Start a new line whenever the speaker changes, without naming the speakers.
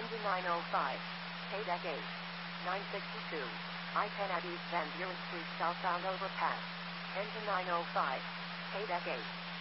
Engine 905. KDEC 8. 962. I-10 at East Van Buren Street southbound overpass. Engine 905. KDEC 8.